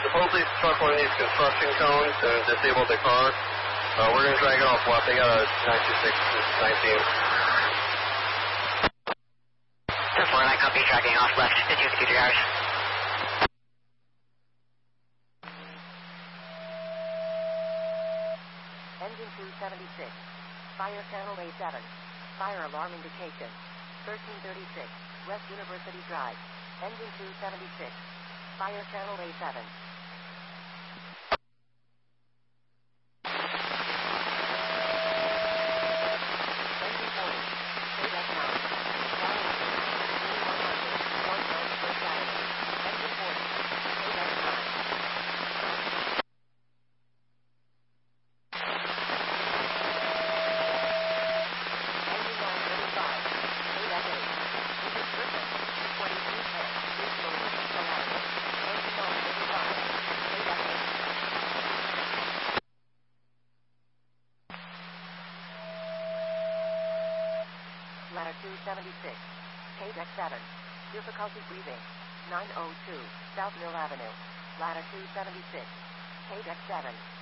supposedly struck one of these construction cones and disabled the car. We're going to drag it off left. They got a 926 19. 4, I copy, dragging off left. Continue to keep your hours. Engine 276. Fire channel A7. Fire alarm indication. 1336. West University Drive. Engine 276. Fire channel A7. Engine 40. KDEC 9. Fire First Avenue. Engine 40. KDEC 9. Ladder 276, KDEC 7, difficulty breathing, 902, South Mill Avenue, Ladder 276, KDEC 7.